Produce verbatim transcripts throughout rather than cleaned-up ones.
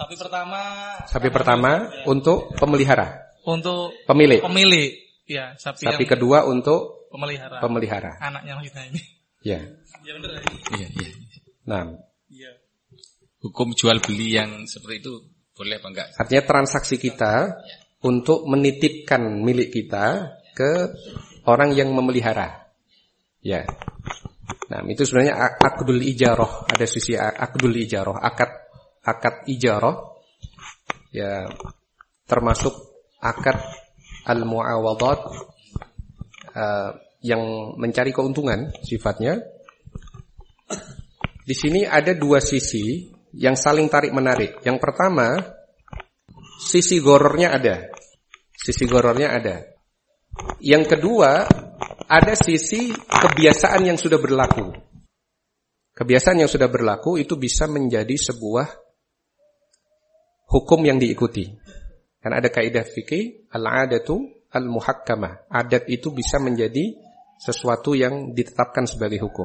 Sapi pertama. Sapi pertama untuk pemelihara. Untuk pemilik. Pemilik. Ya, sapi, sapi yang kedua untuk pemelihara. Pemelihara. Anaknya maksudnya ini. Ya. Ya benar. Iya, iya. Nah. Iya. Hukum jual beli yang seperti itu boleh apa enggak? Artinya transaksi kita ya. Untuk menitipkan milik kita ke orang yang memelihara. Ya. Nah, itu sebenarnya akdul ijarah, ada sisi akdul ijarah, akad akad ijarah. Ya, termasuk akad al-muawadat uh, yang mencari keuntungan sifatnya. Di sini ada dua sisi yang saling tarik-menarik. Yang pertama, sisi gorornya ada. Sisi gorornya ada. Yang kedua, ada sisi kebiasaan yang sudah berlaku. Kebiasaan yang sudah berlaku itu bisa menjadi sebuah hukum yang diikuti. Karena ada kaidah fikih, al-adatu al-muhakkamah. Adat itu bisa menjadi sesuatu yang ditetapkan sebagai hukum.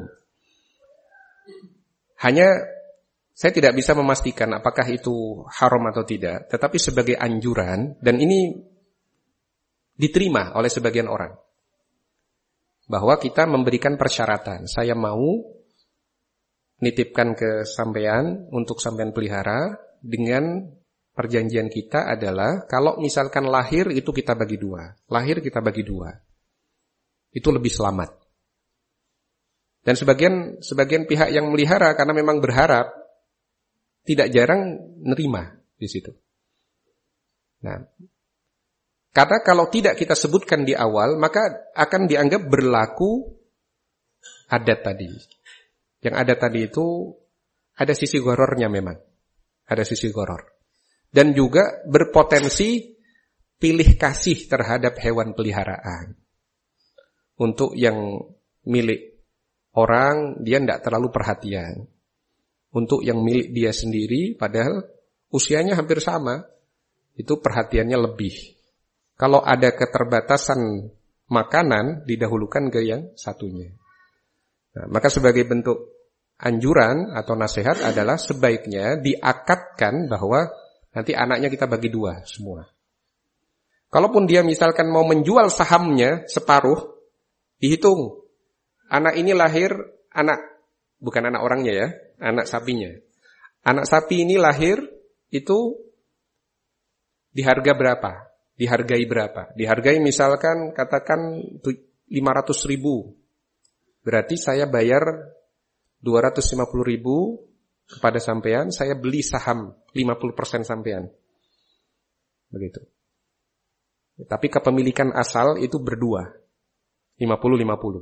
Hanya saya tidak bisa memastikan apakah itu haram atau tidak, tetapi sebagai anjuran, dan ini diterima oleh sebagian orang, bahwa kita memberikan persyaratan. Saya mau nitipkan ke sampean untuk sampean pelihara dengan perjanjian kita adalah kalau misalkan lahir itu kita bagi dua. Lahir kita bagi dua. Itu lebih selamat. Dan sebagian sebagian pihak yang melihara karena memang berharap tidak jarang nerima di situ. Nah, karena kalau tidak kita sebutkan di awal, maka akan dianggap berlaku adat tadi. Yang adat tadi itu ada sisi gorornya memang. Ada sisi goror. Dan juga berpotensi pilih kasih terhadap hewan peliharaan. Untuk yang milik orang, dia tidak terlalu perhatian. Untuk yang milik dia sendiri, padahal usianya hampir sama, itu perhatiannya lebih. Kalau ada keterbatasan makanan, didahulukan ke yang satunya. Nah, maka sebagai bentuk anjuran atau nasihat adalah sebaiknya diakadkan bahwa nanti anaknya kita bagi dua semua. Kalaupun dia misalkan mau menjual sahamnya separuh, dihitung. Anak ini lahir, anak, bukan anak orangnya ya, anak sapinya. Anak sapi ini lahir, itu di harga berapa? Dihargai berapa? Dihargai misalkan katakan lima ratus ribu. Berarti saya bayar dua ratus lima puluh ribu kepada sampean, saya beli saham lima puluh persen sampean. Begitu. Tapi kepemilikan asal itu berdua. lima puluh lima puluh.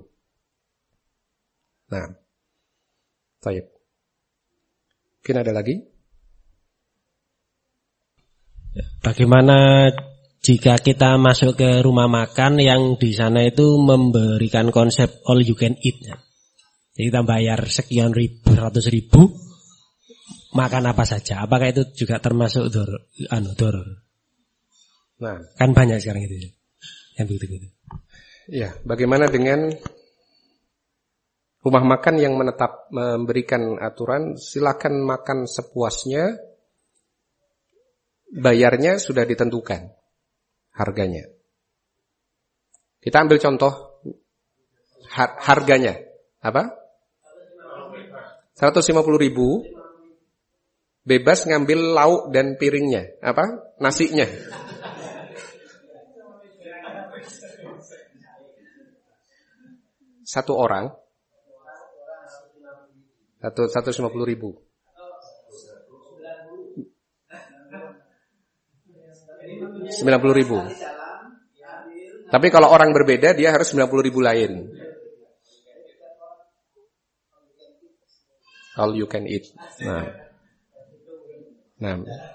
Nah. Baik. Mungkin ada lagi? Bagaimana jika kita masuk ke rumah makan yang di sana itu memberikan konsep all you can eat? Jadi kita bayar sekian ribu, ratus ribu, makan apa saja. Apakah itu juga termasuk dor, anu dor? Nah, kan banyak sekarang itu yang begitu-begitu. Ya, bagaimana dengan rumah makan yang menetap memberikan aturan silakan makan sepuasnya, bayarnya sudah ditentukan harganya. Kita ambil contoh har- harganya apa? seratus lima puluh ribu bebas ngambil lauk dan piringnya, apa? Nasinya. Satu orang Satu seratus lima puluh ribu. Sembilan puluh ribu. Tapi kalau orang berbeda dia harus sembilan puluh ribu lain. All you can eat. Nah, nah,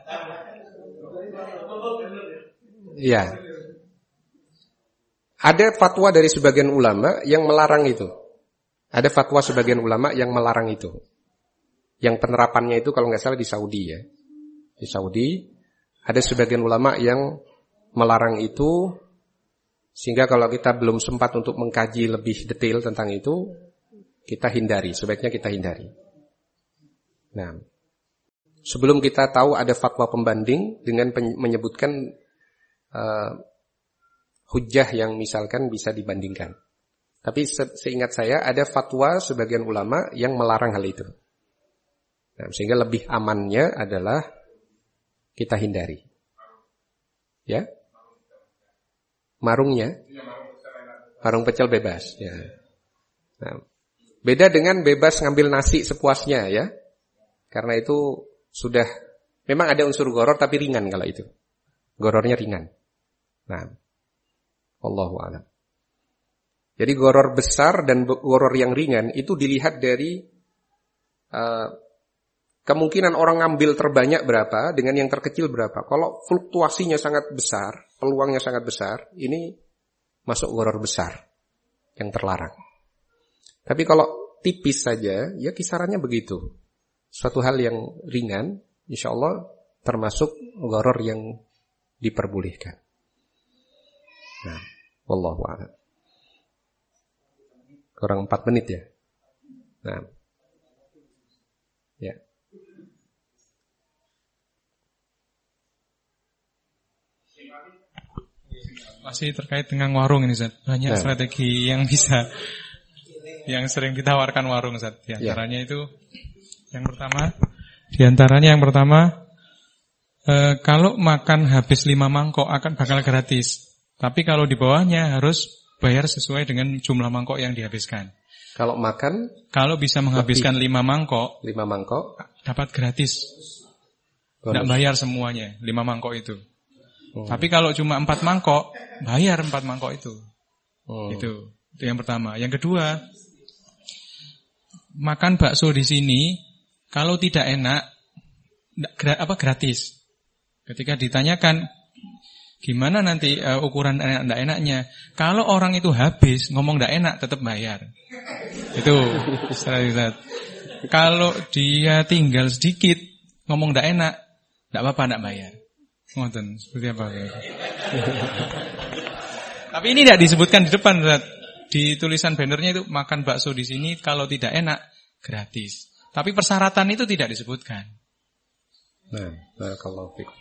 ya. Ada fatwa dari sebagian ulama yang melarang itu. Ada fatwa sebagian ulama yang melarang itu. Yang penerapannya itu kalau nggak salah di Saudi ya. Di Saudi ada sebagian ulama yang melarang itu, sehingga kalau kita belum sempat untuk mengkaji lebih detail tentang itu, kita hindari, sebaiknya kita hindari. Nah, Sebelum kita tahu ada fatwa pembanding dengan pen- menyebutkan uh, hujjah yang misalkan bisa dibandingkan. Tapi se- seingat saya ada fatwa sebagian ulama yang melarang hal itu. Nah, sehingga lebih amannya adalah kita hindari. Ya? Marungnya? Marung pecel bebas. Ya. Nah, beda dengan bebas ngambil nasi sepuasnya ya. Karena itu sudah memang ada unsur goror tapi ringan kalau itu. Gorornya ringan. Nah, wallahu a'lam. Jadi goror besar dan goror yang ringan itu dilihat dari uh, kemungkinan orang ngambil terbanyak berapa dengan yang terkecil berapa. Kalau fluktuasinya sangat besar, peluangnya sangat besar, ini masuk goror besar yang terlarang. Tapi kalau tipis saja, ya kisarannya begitu. Suatu hal yang ringan, insya Allah termasuk goror yang diperbolehkan. Nah, wallahu a'lam. Kurang empat menit ya. Nah, ya. Masih terkait dengan warung ini, Zat. Banyak nah. strategi yang bisa, yang sering ditawarkan warung, Zat. Di antaranya ya. itu, yang pertama, di antaranya yang pertama, e, kalau makan habis lima mangkok akan bakal gratis. Tapi kalau di bawahnya harus bayar sesuai dengan jumlah mangkok yang dihabiskan. Kalau makan, kalau bisa menghabiskan lima mangkok, lima mangkok dapat gratis. Tidak bayar semuanya, lima mangkok itu. Hmm. Tapi kalau cuma empat mangkok, bayar empat mangkok itu. Hmm. Itu, itu yang pertama. Yang kedua, makan bakso di sini kalau tidak enak, apa gratis. Ketika ditanyakan gimana nanti uh, ukuran enak tidak enaknya, kalau orang itu habis ngomong tidak enak, tetap bayar. Itu. Kalau dia tinggal sedikit ngomong tidak enak, tidak apa-apa tidak bayar. Ngoten, seperti apa? Tapi ini tidak disebutkan di depan, Zat. Di tulisan bannernya itu makan bakso di sini kalau tidak enak gratis. Tapi persyaratan itu tidak disebutkan. Nah, barakallahu fikum.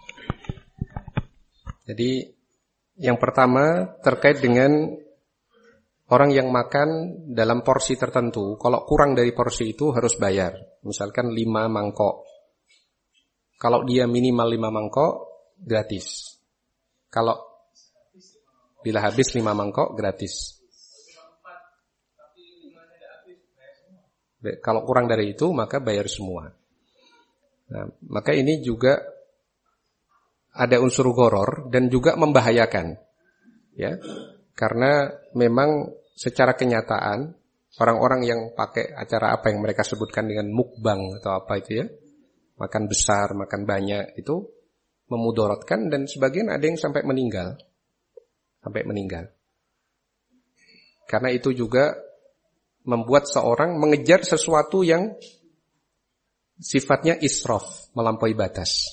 Jadi yang pertama terkait dengan orang yang makan dalam porsi tertentu, kalau kurang dari porsi itu harus bayar. Misalkan lima mangkok. Kalau dia minimal lima mangkok, gratis. Kalau bila habis lima mangkok, gratis. Kalau kurang dari itu, maka bayar semua. Nah, maka ini juga ada unsur goror dan juga membahayakan. Ya, karena memang secara kenyataan, orang-orang yang pakai acara apa yang mereka sebutkan dengan mukbang atau apa itu ya, makan besar, makan banyak, itu memudaratkan dan sebagian ada yang sampai meninggal. Sampai meninggal. Karena itu juga membuat seorang mengejar sesuatu yang sifatnya israf, melampaui batas.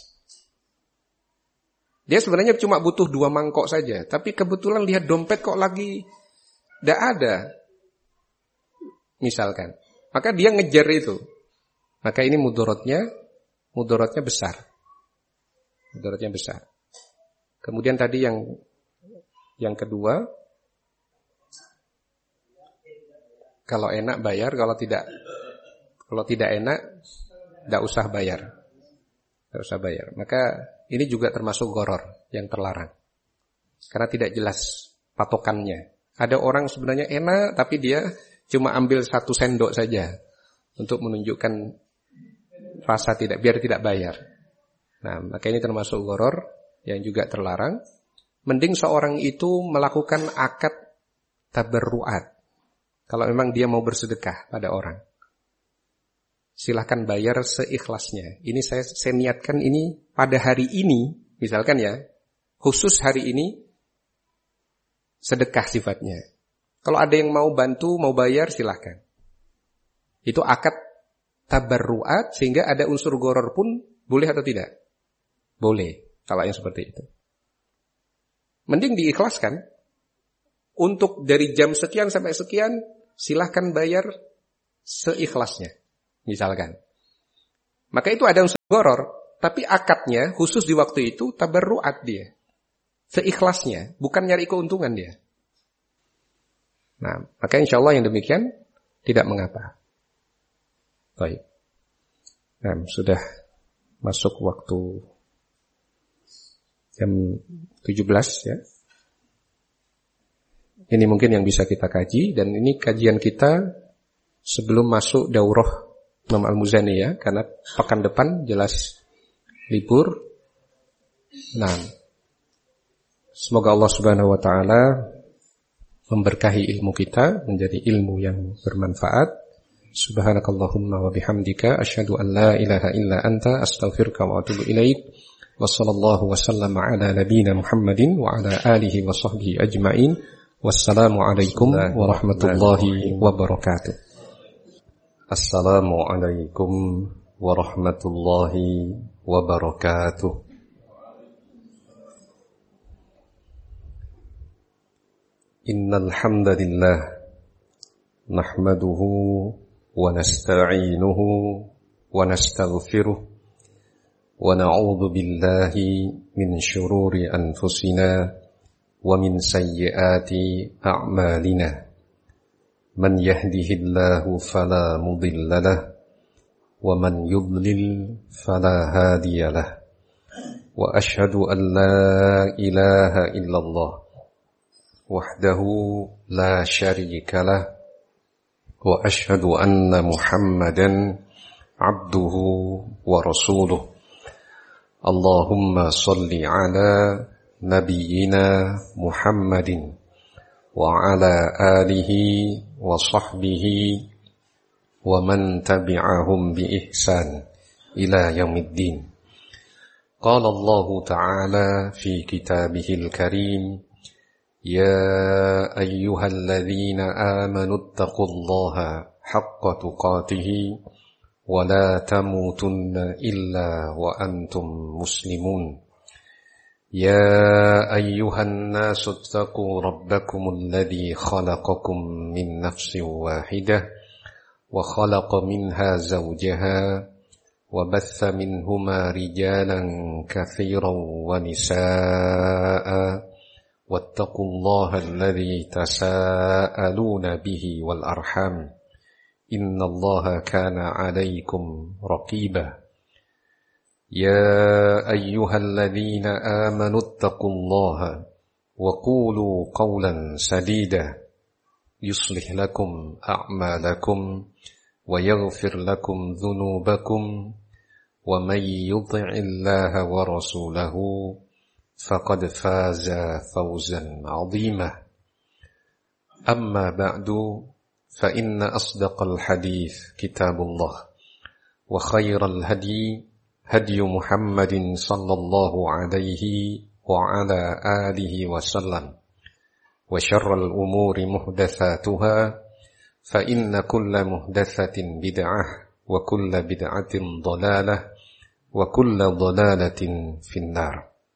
Dia sebenarnya cuma butuh dua mangkok saja, tapi kebetulan lihat dompet kok lagi tidak ada. Misalkan. Maka dia ngejar itu. Maka ini mudaratnya mudaratnya besar. Mudaratnya besar. Kemudian tadi yang yang kedua, kalau enak bayar, kalau tidak kalau tidak enak tidak usah bayar. Tidak usah bayar. Maka ini juga termasuk goror yang terlarang. Karena tidak jelas patokannya. Ada orang sebenarnya enak tapi dia cuma ambil satu sendok saja untuk menunjukkan rasa tidak, biar tidak bayar. Nah, maka ini termasuk goror yang juga terlarang. Mending seorang itu melakukan akad tabarruat. Kalau memang dia mau bersedekah pada orang, silahkan bayar seikhlasnya. Ini saya, saya niatkan ini pada hari ini, misalkan ya, khusus hari ini sedekah sifatnya. Kalau ada yang mau bantu, mau bayar, silahkan. Itu akad tabarruat sehingga ada unsur goror pun boleh atau tidak? Boleh, kalau yang seperti itu. Mending diikhlaskan. Untuk dari jam sekian sampai sekian, silahkan bayar seikhlasnya. Misalkan. maka itu ada unsur gharar. Tapi akadnya khusus di waktu itu tabarru'at dia. Seikhlasnya, bukan nyari keuntungan dia. Nah, maka insya Allah yang demikian tidak mengapa. Baik. Nah, sudah masuk waktu jam tujuh belas ya. Ini mungkin yang bisa kita kaji, dan ini kajian kita sebelum masuk daurah Imam Al-Muzani ya, karena pekan depan jelas libur. Nah, semoga Allah Subhanahu wa taala memberkahi ilmu kita menjadi ilmu yang bermanfaat. Subhanakallahumma wa bihamdika asyhadu an la ilaha illa anta astaghfiruka wa atubu ilaik. Wa sallallahu wa sallama ala nabiyyina Muhammadin wa ala alihi wa sahbihi ajmain. Wassalamualaikum warahmatullahi wabarakatuh. Assalamualaikum warahmatullahi wabarakatuh. Innal hamdalillah nahmaduhu wa nasta'inuhu wa nastaghfiruh wa na'udzu billahi min shururi anfusina wa min sayyiati a'malina. Man yahdihillahu fala mudilla lahu wa man yudlil fala hadiya lahu. Wa asyhadu an la ilaha illallah wahdahu la syarika lahu wa asyhadu anna Muhammadan abduhu wa rasuluh. Allahumma salli ala nabiyyina Muhammadin wa ala alihi wa sahbihi wa man tabi'ahum bi ihsan ila yaumiddin. Qala Allah ta'ala fi kitabihil karim, ya ayyuhalladzina amanu ittaqullaha haqqa tuqatih wa la tamutunna illa wa antum muslimun. يا أيها الناس اتقوا ربكم الذي خلقكم من نفس واحدة وخلق منها زوجها وبث منهما رجالا كثيرا ونساء واتقوا الله الذي تساءلون به والأرحام إن الله كان عليكم رقيبا. يا أيها الذين آمنوا اتقوا الله وقولوا قولا سديدا يصلح لكم أعمالكم ويغفر لكم ذنوبكم ومن يطع الله ورسوله فقد فاز فوزا عظيما. أما بعد فإن أصدق الحديث كتاب الله وخير الهدي هدي محمد صلى الله عليه وعلى آله وسلم وشر الأمور محدثاتها فإن كل محدثة بدعة وكل بدعة ضلالة وكل ضلالة في النار.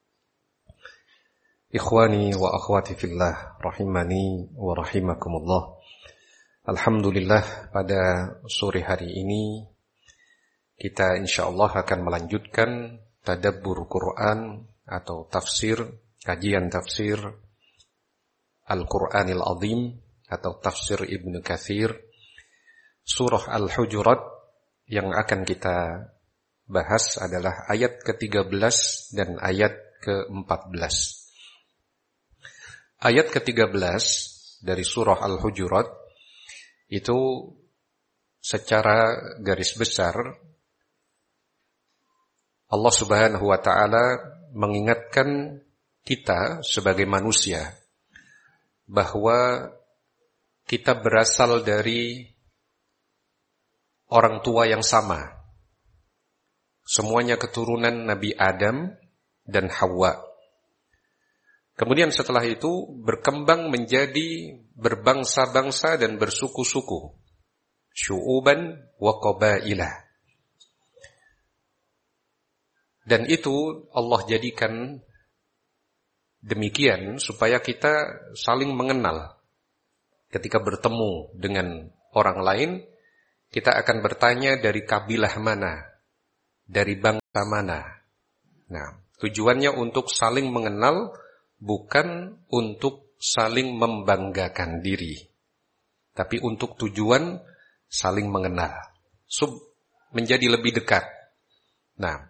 إخواني وأخواتي في الله rahimani wa rahimakumullah. Alhamdulillah, pada sore hari ini kita insyaallah akan melanjutkan tadabbur Quran atau tafsir, kajian tafsir Al-Quranil Azim atau tafsir Ibnu Katsir, surah Al-Hujurat. Yang akan kita bahas adalah ayat ke tiga belas dan ayat ke empat belas. Ayat ke tiga belas dari surah Al-Hujurat itu secara garis besar Allah Subhanahu wa ta'ala mengingatkan kita sebagai manusia bahwa kita berasal dari orang tua yang sama. Semuanya keturunan Nabi Adam dan Hawa. Kemudian setelah itu berkembang menjadi berbangsa-bangsa dan bersuku-suku. Syu'uban wa qabailah. Dan itu Allah jadikan demikian supaya kita saling mengenal. Ketika bertemu dengan orang lain, kita akan bertanya dari kabilah mana dari bangsa mana. Nah, tujuannya untuk saling mengenal, bukan untuk saling membanggakan diri, tapi untuk tujuan saling mengenal, sub menjadi lebih dekat. Nah,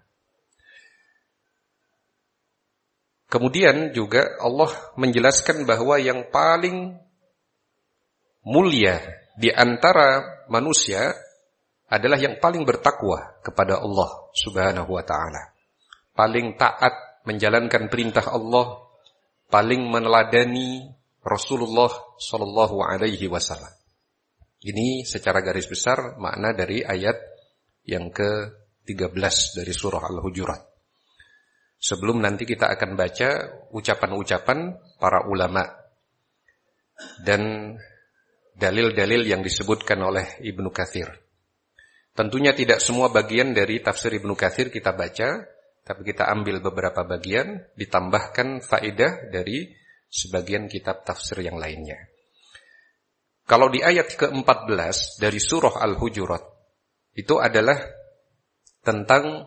kemudian juga Allah menjelaskan bahwa yang paling mulia di antara manusia adalah yang paling bertakwa kepada Allah Subhanahu wa ta'ala. Paling taat menjalankan perintah Allah, paling meneladani Rasulullah sallallahu alaihi wasallam. Ini secara garis besar makna dari ayat yang ke tiga belas dari surah Al-Hujurat. Sebelum nanti kita akan baca ucapan-ucapan para ulama dan dalil-dalil yang disebutkan oleh Ibnu Katsir. Tentunya tidak semua bagian dari tafsir Ibnu Katsir kita baca, tapi kita ambil beberapa bagian, ditambahkan faedah dari sebagian kitab tafsir yang lainnya. Kalau di ayat ke empat belas dari surah Al-Hujurat, itu adalah tentang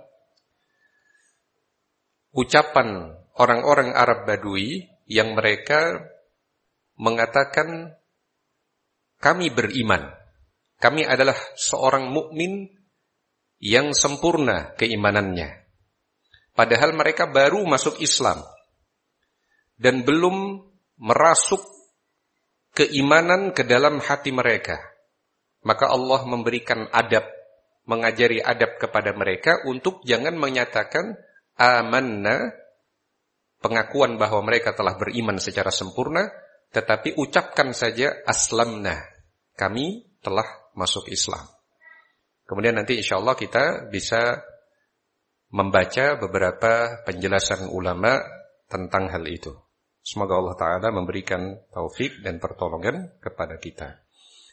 ucapan orang-orang Arab Badui yang mereka mengatakan, kami beriman, kami adalah seorang mukmin yang sempurna keimanannya. Padahal mereka baru masuk Islam dan belum merasuk keimanan ke dalam hati mereka. Maka Allah memberikan adab, mengajari adab kepada mereka untuk jangan menyatakan amanna, pengakuan bahwa mereka telah beriman secara sempurna, tetapi ucapkan saja aslamna, kami telah masuk Islam. Kemudian nanti insyaallah kita bisa membaca beberapa penjelasan ulama tentang hal itu. Semoga Allah Ta'ala memberikan taufik dan pertolongan kepada kita.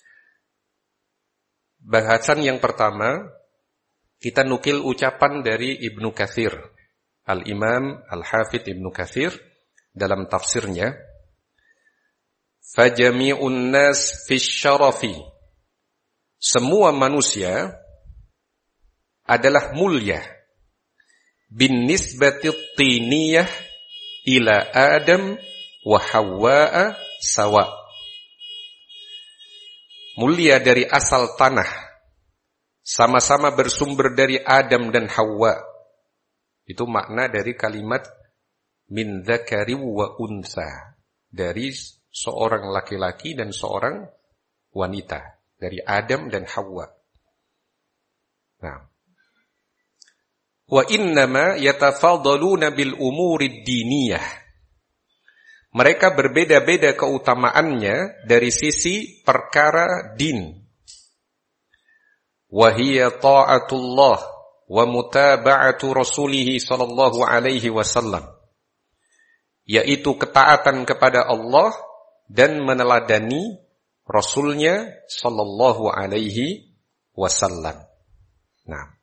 Bahasan yang pertama, kita nukil ucapan dari Ibnu Katsir, Al-Imam Al-Hafidh Ibnu Katsir dalam tafsirnya, Fajami'un nas fi syarafi, semua manusia adalah mulia, bin nisbati tiniyah ila Adam wa Hawwa sawa. Mulia dari asal tanah, sama-sama bersumber dari Adam dan Hawa. Itu makna dari kalimat min dzakari wa untha, dari seorang laki-laki dan seorang wanita, dari Adam dan Hawa. Nah, wa innama yatafadaluna bil umurid diniyah. Mereka berbeda-beda keutamaannya dari sisi perkara din. Wa hiya ta'atullah wa mutaba'atu rasulih sallallahu alaihi wasallam. Yaitu ketaatan kepada Allah dan meneladani Rasulnya sallallahu alaihi wasallam. Nah,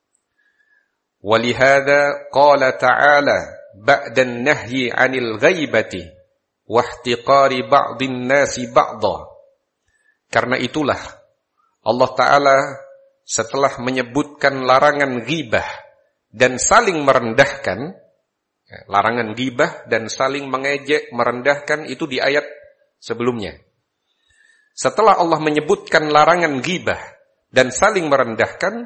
walihada qala ta'ala ba'dan nahyi 'anil ghaibati wa ihtiqari ba'dhin nasi ba'dha. Karena itulah Allah Ta'ala setelah menyebutkan larangan ghibah dan saling merendahkan, larangan ghibah dan saling mengejek, merendahkan itu di ayat sebelumnya. Setelah Allah menyebutkan larangan ghibah dan saling merendahkan,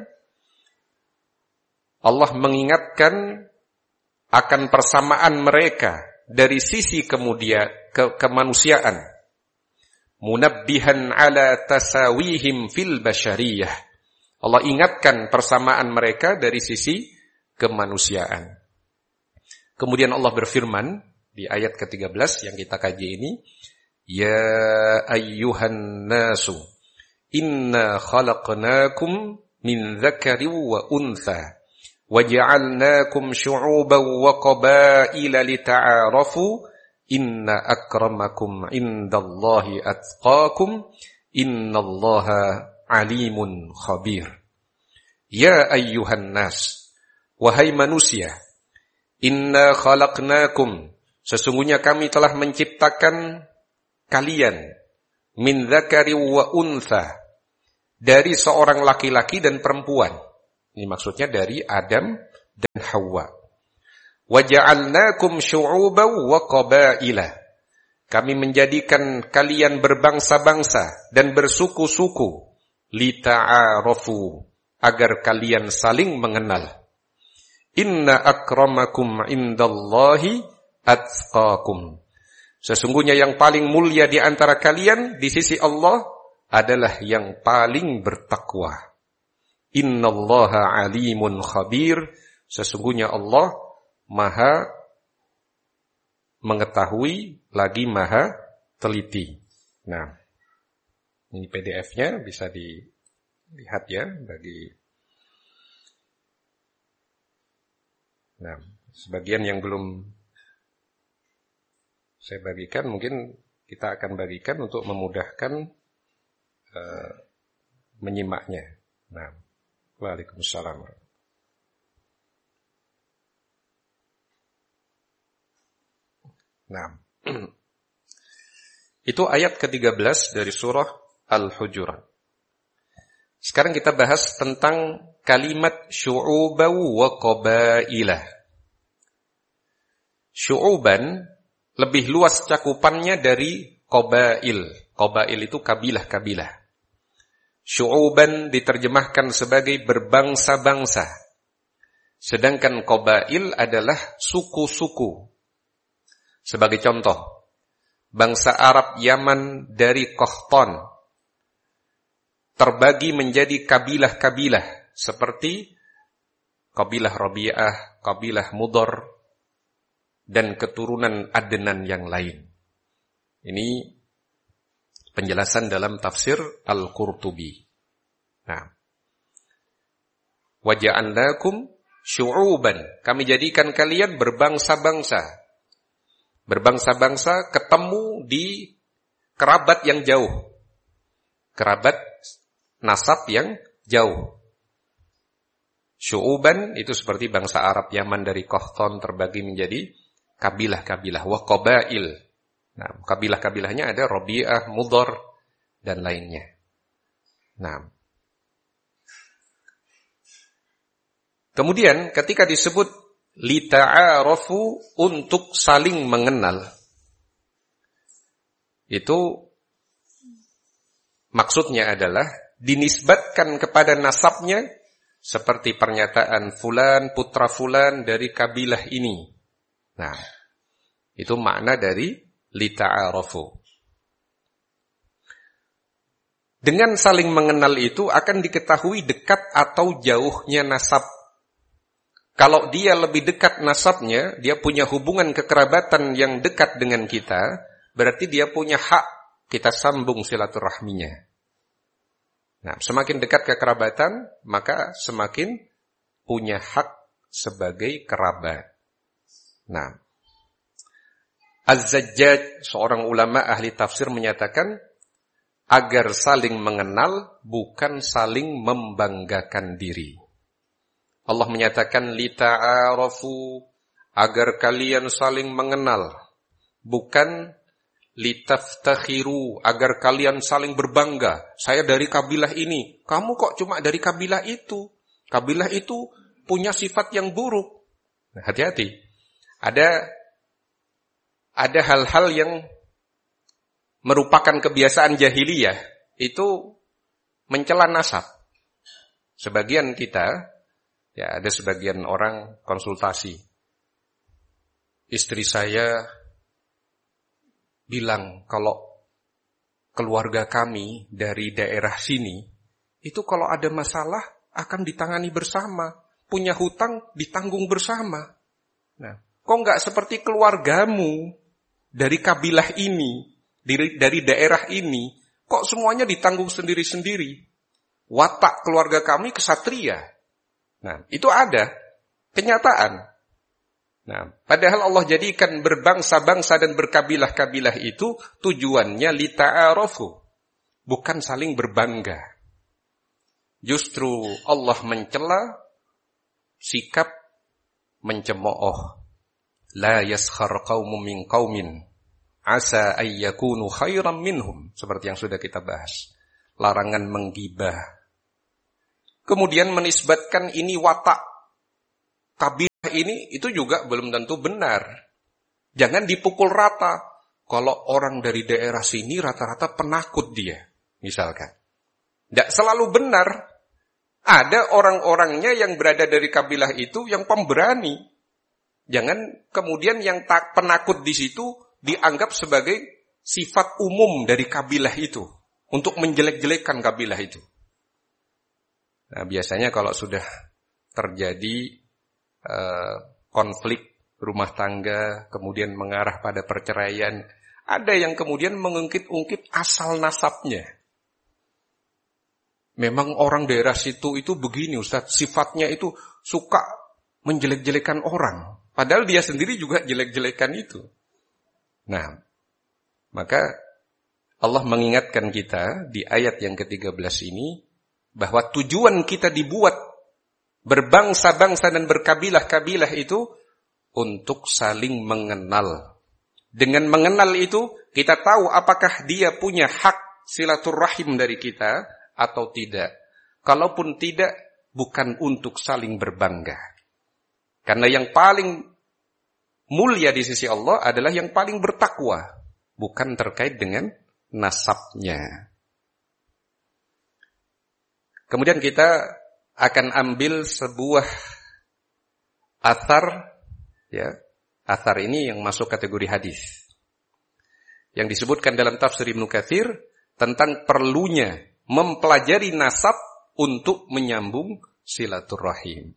Allah mengingatkan akan persamaan mereka dari sisi kemudian ke, kemanusiaan. Munabbihan ala tasawihim fil basyariyah. Allah ingatkan persamaan mereka dari sisi kemanusiaan. Kemudian Allah berfirman di ayat ke tiga belas yang kita kaji ini, ya ayyuhan nasu inna khalaqnakum min dzakarin wa untha waja'alnakum syu'uban wa qabaila lita'arafu inna akramakum indallahi atqakum innallaha alimun khabir. Ya ayyuhan nas, wahai manusia, inna khalaqnakum, sesungguhnya kami telah menciptakan kalian min dzakari wa untha, dari seorang laki-laki dan perempuan. Ini maksudnya dari Adam dan Hawa. Wa ja'alnakum syu'uban wa qabaila. Kami menjadikan kalian berbangsa-bangsa dan bersuku-suku lita'arafu, agar kalian saling mengenal. Inna akramakum indallahi atqakum. Sesungguhnya yang paling mulia di antara kalian di sisi Allah adalah yang paling bertakwa. Innallaha alimun khabir. Sesungguhnya Allah maha mengetahui lagi maha teliti. Nah, ini P D F-nya bisa dilihat ya bagi. Nah, sebagian yang belum saya bagikan mungkin kita akan bagikan untuk memudahkan uh, menyimaknya. Nah, waalaikumsalam. Nah, itu ayat ke tiga belas dari surah Al-Hujurat. Sekarang kita bahas tentang kalimat syu'uban wa qabailah. Syu'uban lebih luas cakupannya dari qabail. Qabail itu kabilah-kabilah. Syu'uban diterjemahkan sebagai berbangsa-bangsa. Sedangkan qabail adalah suku-suku. Sebagai contoh, bangsa Arab Yaman dari Qahtan terbagi menjadi kabilah-kabilah seperti kabilah Rabi'ah, kabilah Mudar, dan keturunan Adnan yang lain. Ini penjelasan dalam tafsir Al-Qurtubi. Nah, wa ja'alnakum syu'uban, kami jadikan kalian berbangsa-bangsa. Berbangsa-bangsa ketemu di kerabat yang jauh. Kerabat nasab yang jauh. Syu'uban itu seperti bangsa Arab Yaman dari Qahtan terbagi menjadi kabilah-kabilah. Wa qabail. Nah, kabilah-kabilahnya ada Rabi'ah, Mudar, dan lainnya. Nah. Kemudian ketika disebut lita'arafu, untuk saling mengenal, itu maksudnya adalah dinisbatkan kepada nasabnya seperti pernyataan fulan putra fulan dari kabilah ini. Nah, itu makna dari lita'arafu. Dengan saling mengenal itu akan diketahui dekat atau jauhnya nasab. Kalau dia lebih dekat nasabnya, dia punya hubungan kekerabatan yang dekat dengan kita, berarti dia punya hak kita sambung silaturahminya. Nah, semakin dekat kekerabatan, maka semakin punya hak sebagai kerabat. Nah, Az-Zajjaj, seorang ulama ahli tafsir menyatakan, agar saling mengenal, bukan saling membanggakan diri. Allah menyatakan lita'arafu, agar kalian saling mengenal, bukan litaftakhiru, agar kalian saling berbangga. Saya dari kabilah ini, kamu kok cuma dari kabilah itu? Kabilah itu punya sifat yang buruk. Nah, hati-hati. Ada ada hal-hal yang merupakan kebiasaan jahiliyah, itu mencela nasab. Sebagian kita, ya ada sebagian orang konsultasi. Istri saya bilang kalau keluarga kami dari daerah sini, itu kalau ada masalah akan ditangani bersama. Punya hutang ditanggung bersama. Nah, kok enggak seperti keluargamu dari kabilah ini, dari, dari daerah ini, kok semuanya ditanggung sendiri-sendiri. Watak keluarga kami kesatria. Nah, itu ada kenyataan. Nah, padahal Allah jadikan berbangsa-bangsa dan berkabilah-kabilah itu tujuannya lita'arafu, bukan saling berbangga. Justru Allah mencela sikap mencemooh. La yaskhar qaumun min qaumin asa ay yakunu khairan minhum, seperti yang sudah kita bahas. Larangan menggibah. kemudian menisbatkan ini watak kabilah ini, itu juga belum tentu benar. Jangan dipukul rata. Kalau orang dari daerah sini rata-rata penakut dia, misalkan. Tidak selalu benar. Ada orang-orangnya yang berada dari kabilah itu yang pemberani. Jangan kemudian yang tak penakut di situ dianggap sebagai sifat umum dari kabilah itu untuk menjelek-jelekkan kabilah itu. Nah, biasanya kalau sudah terjadi uh, konflik rumah tangga, kemudian mengarah pada perceraian, ada yang kemudian mengungkit-ungkit asal nasabnya. Memang orang daerah situ itu begini Ustaz, sifatnya itu suka menjelek-jelekan orang. Padahal dia sendiri juga jelek-jelekan itu. Nah, maka Allah mengingatkan kita di ayat yang ketiga belas ini, bahwa tujuan kita dibuat berbangsa-bangsa dan berkabilah-kabilah itu untuk saling mengenal. Dengan mengenal itu, kita tahu apakah dia punya hak silaturahim dari kita atau tidak. Kalaupun tidak, bukan untuk saling berbangga. Karena yang paling mulia di sisi Allah adalah yang paling bertakwa, bukan terkait dengan nasabnya. Kemudian kita akan ambil sebuah athar, ya, athar ini yang masuk kategori hadis, yang disebutkan dalam tafsir Ibnu Katsir tentang perlunya mempelajari nasab untuk menyambung silaturahim.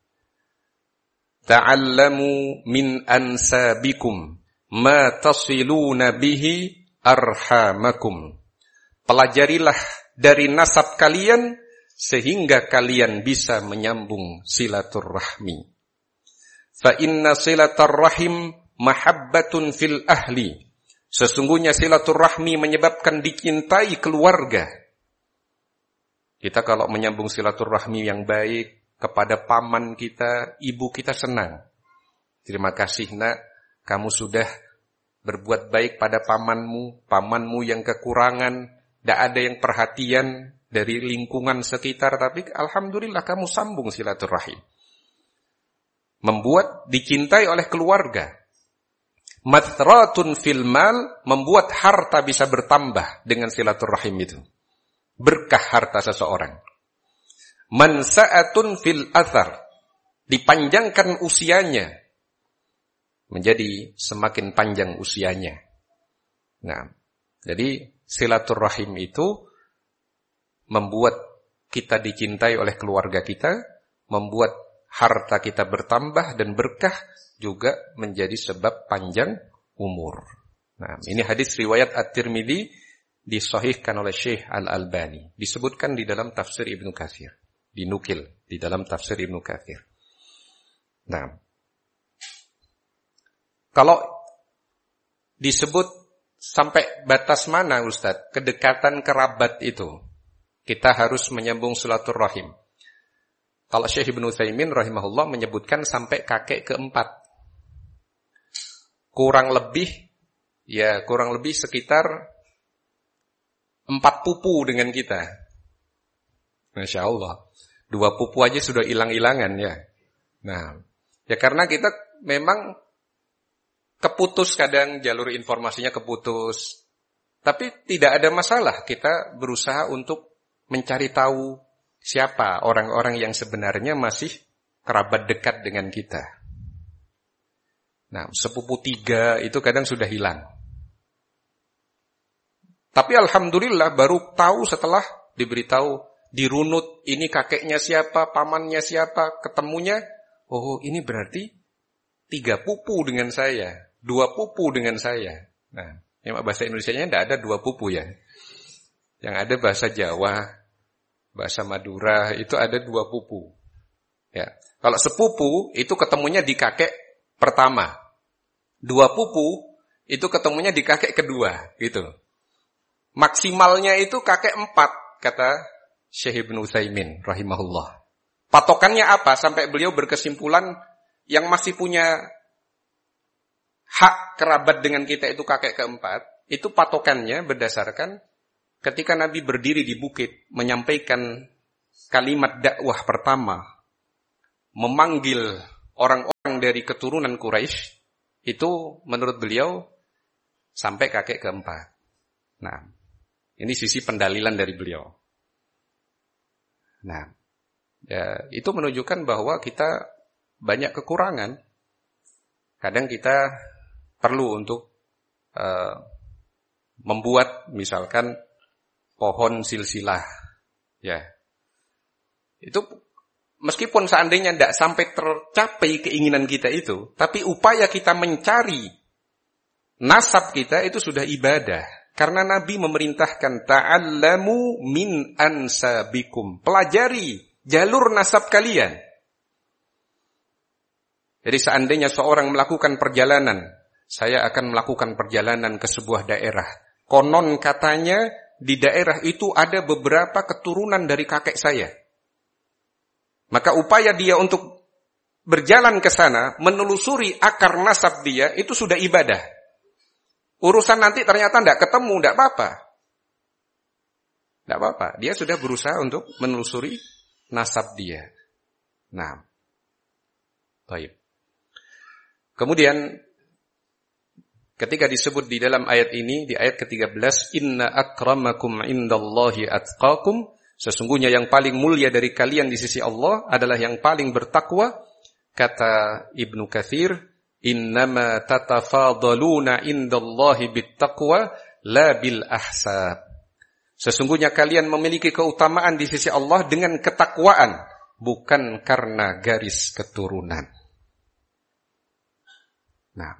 Ta'allamu min ansabikum ma tasiluna bihi arhamakum. Pelajarilah dari nasab kalian sehingga kalian bisa menyambung silaturahmi. Fa inna silaturrahim mahabbatun fil ahli. Sesungguhnya silaturahmi menyebabkan dicintai keluarga. Kita kalau menyambung silaturahmi yang baik kepada paman kita, ibu kita senang. Terima kasih nak, kamu sudah berbuat baik pada pamanmu, pamanmu yang kekurangan, tidak ada yang perhatian dari lingkungan sekitar, tapi alhamdulillah kamu sambung silaturahim. Membuat dicintai oleh keluarga. Mathratun fil mal, membuat harta bisa bertambah dengan silaturahim itu. Berkah harta seseorang. Mansa'atun fil athar, dipanjangkan usianya, menjadi semakin panjang usianya. Nah, jadi silaturahim itu membuat kita dicintai oleh keluarga kita, membuat harta kita bertambah dan berkah, juga menjadi sebab panjang umur. Nah, ini hadis riwayat At-Tirmidzi, disahihkan oleh Syekh Al-Albani, disebutkan di dalam tafsir Ibnu Katsir. Dinukil di dalam tafsir Ibnu Katsir. Nah, kalau disebut sampai batas mana Ustaz kedekatan kerabat itu, kita harus menyambung silaturahim. Kalau Syekh Ibnu Utsaimin rahimahullah menyebutkan sampai kakek keempat. Kurang lebih, ya kurang lebih sekitar empat pupu dengan kita. Masya Allah. Dua pupu aja sudah hilang-hilangan ya. Nah, ya karena kita memang keputus kadang jalur informasinya keputus. Tapi tidak ada masalah. Kita berusaha untuk mencari tahu siapa orang-orang yang sebenarnya masih kerabat dekat dengan kita. Nah, sepupu tiga itu kadang sudah hilang. Tapi alhamdulillah baru tahu setelah diberitahu, dirunut, ini kakeknya siapa, pamannya siapa, ketemunya, oh ini berarti tiga pupu dengan saya, dua pupu dengan saya. Nah, yang bahasa Indonesianya tidak ada dua pupu ya. Yang ada bahasa Jawa, bahasa Madura, itu ada dua pupu. Ya, kalau sepupu itu ketemunya di kakek pertama. Dua pupu itu ketemunya di kakek kedua, gitu. Maksimalnya itu kakek empat, kata Syekh Ibnu Utsaimin rahimahullah. Patokannya apa? Sampai beliau berkesimpulan yang masih punya hak kerabat dengan kita itu kakek keempat, itu patokannya berdasarkan ketika Nabi berdiri di bukit menyampaikan kalimat dakwah pertama memanggil orang-orang dari keturunan Quraisy itu menurut beliau sampai kakek keempat. Nah, ini sisi pendalilan dari beliau. Nah, ya, itu menunjukkan bahwa kita banyak kekurangan. Kadang kita perlu untuk uh, membuat misalkan pohon silsilah. Ya. Itu meskipun seandainya tidak sampai tercapai keinginan kita itu, tapi upaya kita mencari nasab kita itu sudah ibadah. Karena Nabi memerintahkan ta'allamu min ansabikum. Pelajari jalur nasab kalian. Jadi seandainya seorang melakukan perjalanan, saya akan melakukan perjalanan ke sebuah daerah. Konon katanya di daerah itu ada beberapa keturunan dari kakek saya. Maka upaya dia untuk berjalan ke sana, menelusuri akar nasab dia, itu sudah ibadah. Urusan nanti ternyata tidak ketemu, tidak apa-apa. Tidak apa-apa. Dia sudah berusaha untuk menelusuri nasab dia. Nah, baik. Kemudian, ketika disebut di dalam ayat ini, di ayat ke tiga belas, Inna akramakum indallahi atqakum, sesungguhnya yang paling mulia dari kalian di sisi Allah adalah yang paling bertakwa. Kata Ibnu Katsir, innama tatafadaluna indallahi bittaqwa la bil ahsab. Sesungguhnya kalian memiliki keutamaan di sisi Allah dengan ketakwaan, bukan karena garis keturunan. Nah,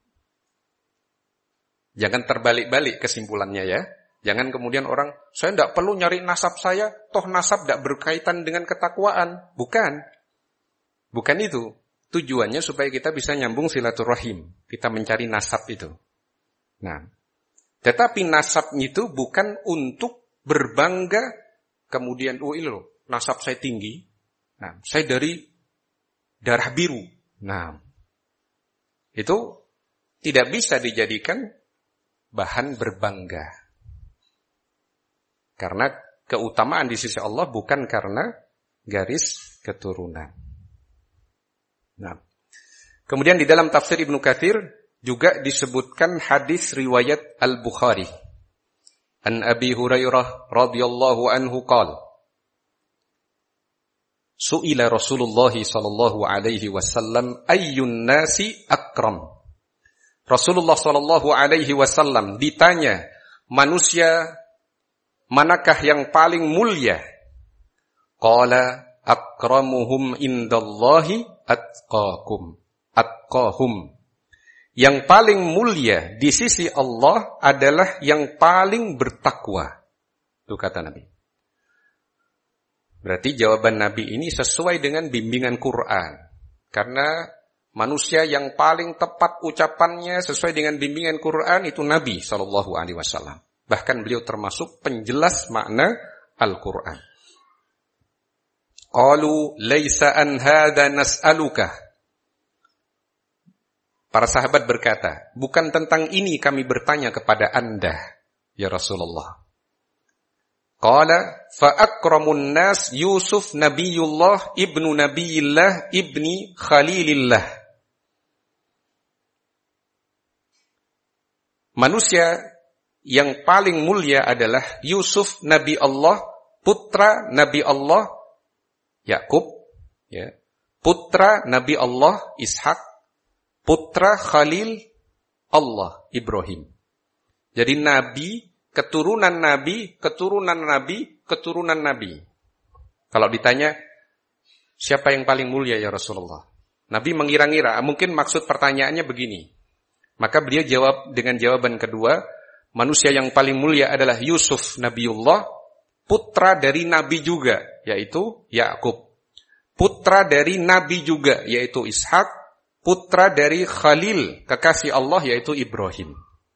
jangan terbalik-balik kesimpulannya ya. Jangan kemudian orang, saya tidak perlu nyari nasab saya, toh nasab tidak berkaitan dengan ketakwaan. Bukan. Bukan itu. Tujuannya supaya kita bisa nyambung silaturahim. Kita mencari nasab itu. Nah, tetapi nasab itu bukan untuk berbangga, kemudian, oh ini loh, nasab saya tinggi. Nah, saya dari darah biru. Nah, itu tidak bisa dijadikan bahan berbangga. Karena keutamaan di sisi Allah bukan karena garis keturunan. Nah, kemudian di dalam tafsir Ibnu Katsir juga disebutkan hadis riwayat Al-Bukhari. An Abi Hurairah radhiyallahu anhu qala, Su'ila Rasulullah sallallahu alaihi wasallam ayyun nasi akram. Rasulullah sallallahu alaihi wasallam ditanya, manusia manakah yang paling mulia? Qala akramuhum indallahi atqakum. Atqahum. Yang paling mulia di sisi Allah adalah yang paling bertakwa. Itu kata Nabi. Berarti jawaban Nabi ini sesuai dengan bimbingan Quran. Karena manusia yang paling tepat ucapannya sesuai dengan bimbingan Quran itu Nabi sallallahu alaihi wasallam. Bahkan beliau termasuk penjelas makna Al-Quran. Qalu laisa an hadza nas'aluka. Para sahabat berkata, bukan tentang ini kami bertanya kepada Anda, ya Rasulullah. Qala fa akramun nas Yusuf nabiyullah ibnu nabiyillah ibni khalilillah. Manusia yang paling mulia adalah Yusuf Nabi Allah, putra Nabi Allah Yakub, ya. Putra Nabi Allah Ishak, putra Khalil Allah Ibrahim. Jadi Nabi, keturunan Nabi, keturunan Nabi, keturunan Nabi. Kalau ditanya, siapa yang paling mulia ya Rasulullah? Nabi mengira-ngira, mungkin maksud pertanyaannya begini. Maka beliau jawab dengan jawaban kedua, manusia yang paling mulia adalah Yusuf Nabiullah, putra dari Nabi juga, yaitu Yakub. Putra dari Nabi juga, yaitu Ishak. Putra dari Khalil, kekasih Allah, yaitu Ibrahim.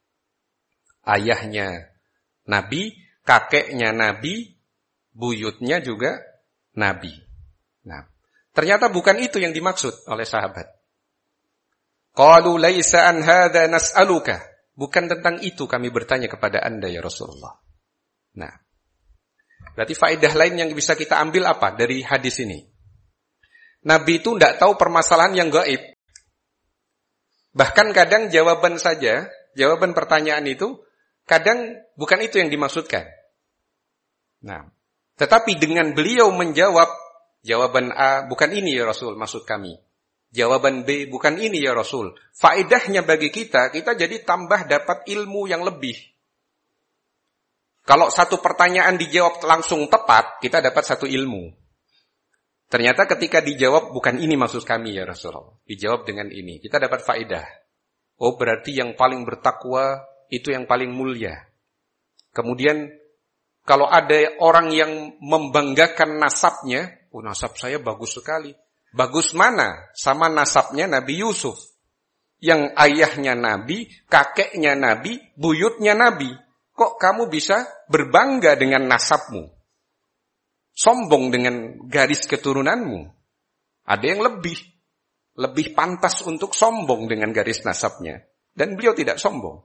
Ayahnya Nabi, kakeknya Nabi, buyutnya juga Nabi. Nah, ternyata bukan itu yang dimaksud oleh sahabat. Qalu laisa an hadza nas'aluka. Bukan tentang itu kami bertanya kepada Anda ya Rasulullah. Nah, Berarti faedah lain yang bisa kita ambil apa dari hadis ini? Nabi itu tidak tahu permasalahan yang gaib. Bahkan kadang jawaban saja, jawaban pertanyaan itu, kadang bukan itu yang dimaksudkan. Nah, tetapi dengan beliau menjawab, jawaban A, bukan ini ya Rasul maksud kami. Jawaban B, bukan ini ya Rasul. Faedahnya bagi kita, kita jadi tambah dapat ilmu yang lebih. Kalau satu pertanyaan dijawab langsung tepat, kita dapat satu ilmu. Ternyata ketika dijawab, bukan ini maksud kami ya Rasulullah. Dijawab dengan ini, kita dapat faedah. Oh berarti yang paling bertakwa, itu yang paling mulia. Kemudian, kalau ada orang yang membanggakan nasabnya, oh nasab saya bagus sekali. Bagus mana? Sama nasabnya Nabi Yusuf. Yang ayahnya Nabi, kakeknya Nabi, buyutnya Nabi. Kok kamu bisa berbangga dengan nasabmu? Sombong dengan garis keturunanmu? Ada yang lebih. Lebih pantas untuk sombong dengan garis nasabnya. Dan beliau tidak sombong.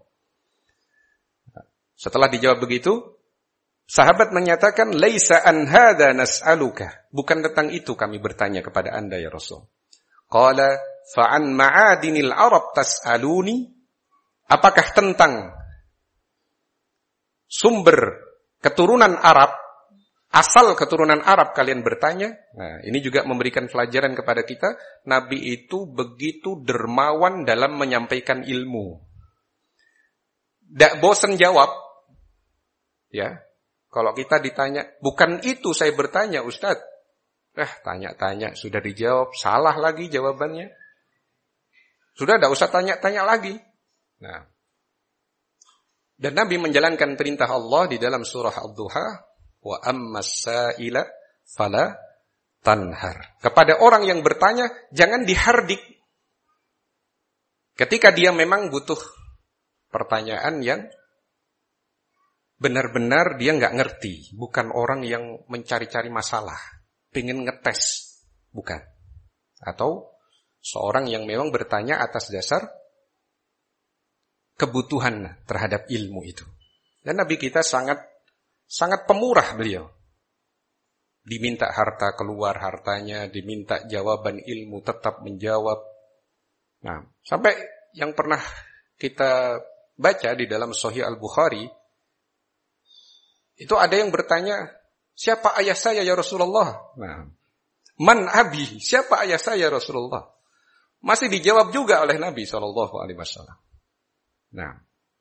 Setelah dijawab begitu, sahabat menyatakan, Laisa an hadha nas'aluka. Bukan tentang itu kami bertanya kepada anda ya Rasul. Qala fa'an ma'adinil Arab tas'aluni. Apakah tentang sumber keturunan Arab, asal keturunan Arab kalian bertanya? Nah, ini juga memberikan pelajaran kepada kita. Nabi itu begitu dermawan dalam menyampaikan ilmu. Tidak bosan jawab. Ya, kalau kita ditanya, bukan itu saya bertanya Ustadz. Eh, tanya-tanya, sudah dijawab, salah lagi jawabannya. Sudah tidak usah tanya-tanya lagi. Nah, dan Nabi menjalankan perintah Allah di dalam surah Ad-Duha, wa ammas sa'ila fala tanhar. Kepada orang yang bertanya, jangan dihardik. Ketika dia memang butuh pertanyaan yang benar-benar dia nggak ngerti, bukan orang yang mencari-cari masalah, pengen ngetes, bukan. Atau seorang yang memang bertanya atas dasar kebutuhan terhadap ilmu itu. Dan Nabi kita sangat sangat pemurah beliau. Diminta harta keluar hartanya, diminta jawaban ilmu tetap menjawab. Nah, sampai yang pernah kita baca di dalam Sahih Al-Bukhari, itu ada yang bertanya, siapa ayah saya ya Rasulullah? Nah, man abi, siapa ayah saya Rasulullah? Masih dijawab juga oleh Nabi shallallahu alaihi wasallam. Nah,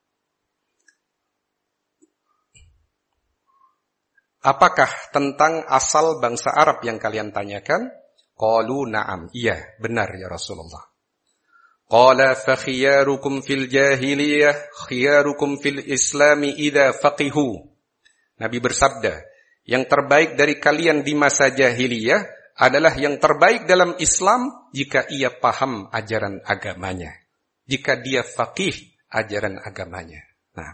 apakah tentang asal bangsa Arab yang kalian tanyakan? Qalu na'am, iya benar ya Rasulullah. Qala fa khiyarukum fil jahiliyah khiyarukum fil islami idza faqihu. Nabi bersabda, yang terbaik dari kalian di masa jahiliyah adalah yang terbaik dalam Islam jika ia paham ajaran agamanya. Jika dia faqih ajaran agamanya. Nah,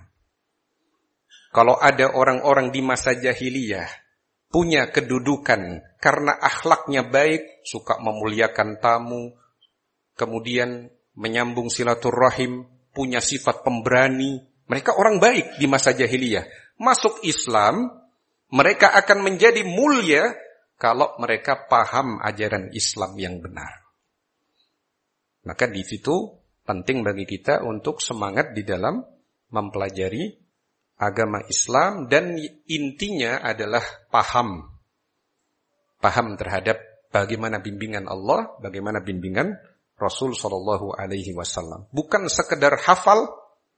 kalau ada orang-orang di masa jahiliyah punya kedudukan karena akhlaknya baik, suka memuliakan tamu, kemudian menyambung silaturahim, punya sifat pemberani, mereka orang baik di masa jahiliyah. Masuk Islam, mereka akan menjadi mulia kalau mereka paham ajaran Islam yang benar. Maka di situ penting bagi kita untuk semangat di dalam mempelajari agama Islam dan intinya adalah paham. Paham terhadap bagaimana bimbingan Allah, bagaimana bimbingan Rasul sallallahu alaihi wasallam. Bukan sekedar hafal,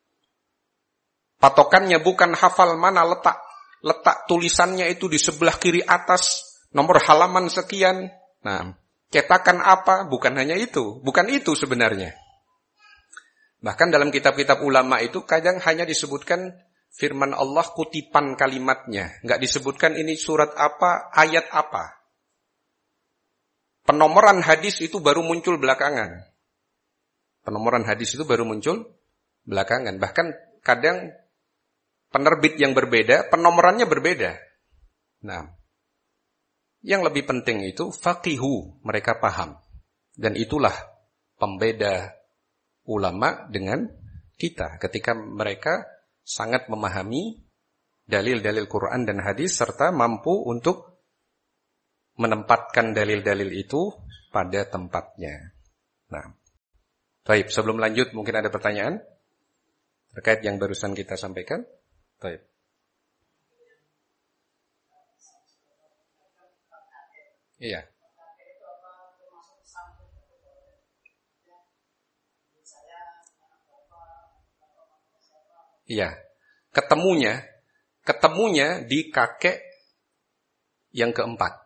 patokannya bukan hafal mana letak letak tulisannya itu di sebelah kiri atas, nomor halaman sekian. Nah, cetakan apa? Bukan hanya itu, bukan itu sebenarnya. Bahkan dalam kitab-kitab ulama itu kadang hanya disebutkan firman Allah, kutipan kalimatnya. Enggak disebutkan ini surat apa, ayat apa. Penomoran hadis itu baru muncul belakangan. Penomoran hadis itu baru muncul belakangan. Bahkan kadang penerbit yang berbeda, penomorannya berbeda. Nah, yang lebih penting itu faqihu, mereka paham. Dan itulah pembeda ulama dengan kita ketika mereka sangat memahami dalil-dalil Quran dan hadis serta mampu untuk menempatkan dalil-dalil itu pada tempatnya. Nah, baik, sebelum lanjut mungkin ada pertanyaan terkait yang barusan kita sampaikan. Baik. Iya. Iya. Ketemunya, ketemunya di kakek yang keempat.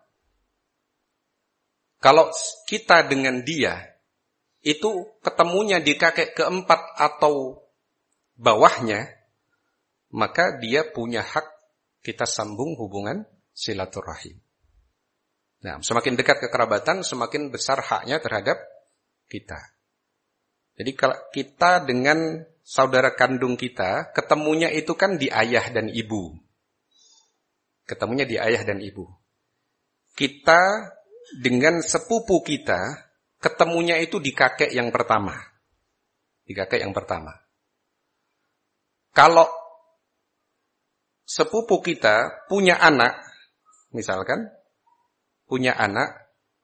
Kalau kita dengan dia, itu ketemunya di kakek keempat atau bawahnya, maka dia punya hak kita sambung hubungan silaturahim. Nah, semakin dekat kekerabatan, semakin besar haknya terhadap kita. Jadi kalau kita dengan saudara kandung kita, ketemunya itu kan di ayah dan ibu. Ketemunya di ayah dan ibu. Kita dengan sepupu kita, ketemunya itu di kakek yang pertama. Di kakek yang pertama. Kalau sepupu kita punya anak, misalkan, punya anak,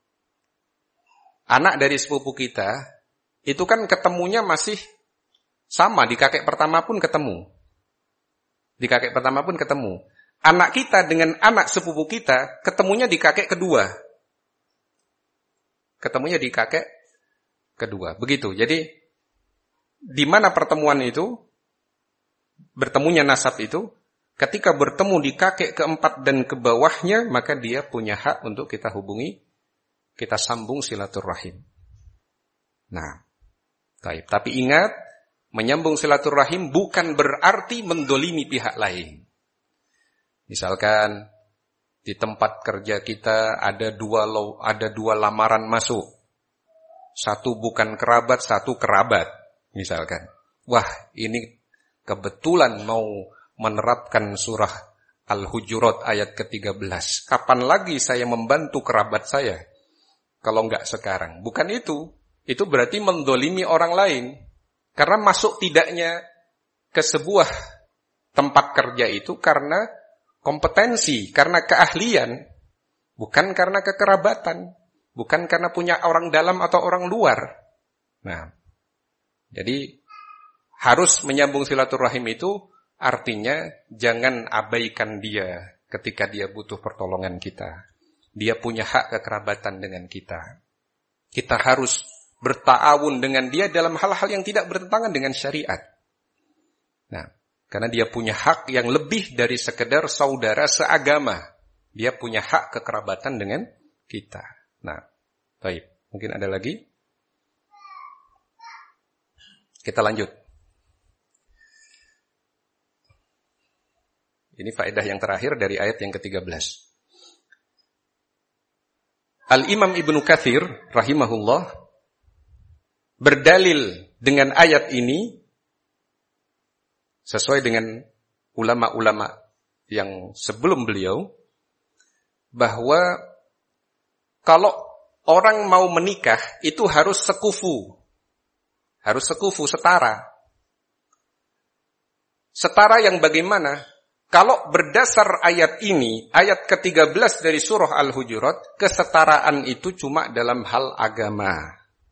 anak dari sepupu kita, itu kan ketemunya masih sama, di kakek pertama pun ketemu. Di kakek pertama pun ketemu. Anak kita dengan anak sepupu kita, ketemunya di kakek kedua. Ketemunya di kakek kedua. Begitu. Jadi, di mana pertemuan itu, bertemunya nasab itu, ketika bertemu di kakek keempat dan ke bawahnya, maka dia punya hak untuk kita hubungi, kita sambung silaturahim. Nah, baik. Tapi ingat, menyambung silaturahim bukan berarti mendolimi pihak lain. Misalkan, di tempat kerja kita ada dua ada dua lamaran masuk. Satu bukan kerabat, satu kerabat. Misalkan. Wah, ini kebetulan mau menerapkan surah Al-Hujurat ayat ke tiga belas. Kapan lagi saya membantu kerabat saya? Kalau enggak sekarang. Bukan itu. Itu berarti mendolimi orang lain. Karena masuk tidaknya ke sebuah tempat kerja itu karena kompetensi, karena keahlian, bukan karena kekerabatan, bukan karena punya orang dalam atau orang luar. Nah, jadi harus menyambung silaturahim itu artinya jangan abaikan dia ketika dia butuh pertolongan kita. Dia punya hak kekerabatan dengan kita. Kita harus berta'awun dengan dia dalam hal-hal yang tidak bertentangan dengan syariat. Nah, karena dia punya hak yang lebih dari sekedar saudara seagama. Dia punya hak kekerabatan dengan kita. Nah, baik. Mungkin ada lagi? Kita lanjut. Ini faedah yang terakhir dari ayat yang ke tiga belas. Al-Imam Ibnu Katsir rahimahullah berdalil dengan ayat ini sesuai dengan ulama-ulama yang sebelum beliau, bahwa kalau orang mau menikah itu harus sekufu. Harus sekufu, setara. Setara yang bagaimana? Kalau berdasar ayat ini, ayat ke tiga belas dari surah Al-Hujurat, kesetaraan itu cuma dalam hal agama.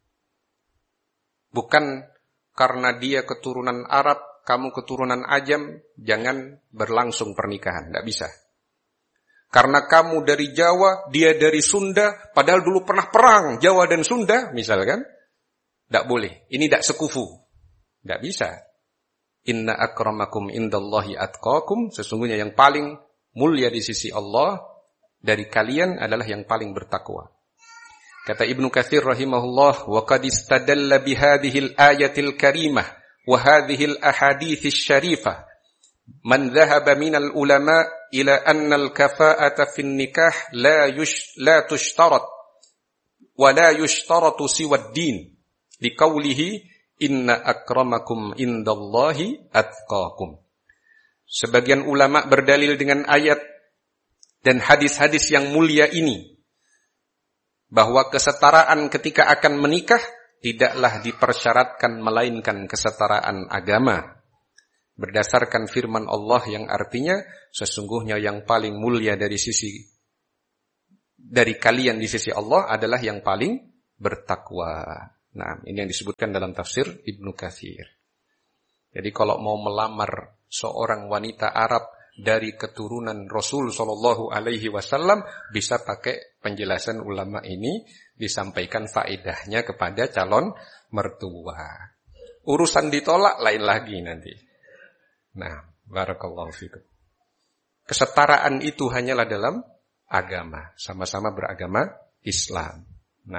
Bukan karena dia keturunan Arab, kamu keturunan Ajam, jangan berlangsung pernikahan. Tidak bisa. Karena kamu dari Jawa, dia dari Sunda, padahal dulu pernah perang Jawa dan Sunda, misalkan. Tidak boleh. Ini tidak sekufu. Tidak bisa. Inna akramakum indallahi atqakum. Sesungguhnya yang paling mulia di sisi Allah dari kalian adalah yang paling bertakwa. Kata Ibnu Katsir rahimahullah, wa qad istadalla bihadhihi al-ayatil karimah wa hadhihi al-ahadits asy-syarifah man dhahaba minal ulama ila anna al-kafa'ata fi an-nikah la yush la tushtarat wa la yushtaratu siwa ad-din liqaulihi inna akramakum indallahi atqakum. Sebagian ulama berdalil dengan ayat dan hadis-hadis yang mulia ini bahwa kesetaraan ketika akan menikah tidaklah dipersyaratkan melainkan kesetaraan agama. berdasarkan firman Allah yang artinya sesungguhnya yang paling mulia dari sisi dari kalian di sisi Allah adalah yang paling bertakwa. Nah, ini yang disebutkan dalam tafsir Ibnu Katsir. Jadi kalau mau melamar seorang wanita Arab dari keturunan Rasul Shallallahu Alaihi Wasallam, bisa pakai penjelasan ulama ini, disampaikan faedahnya kepada calon mertua. Urusan ditolak lain lagi nanti. Nah, barakallahu fikum. Kesetaraan itu hanyalah dalam agama, sama-sama beragama Islam. Nah,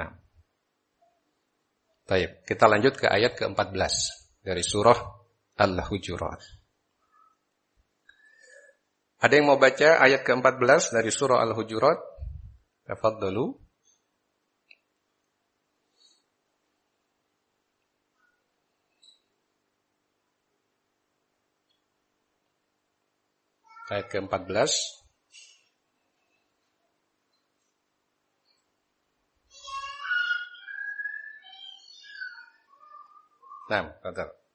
baik, kita lanjut ke ayat keempat belas dari surah Al-Hujurat. Ada yang mau baca ayat keempat belas dari surah Al-Hujurat? Tafadhalu. Ayat keempat belas. Nah, betul.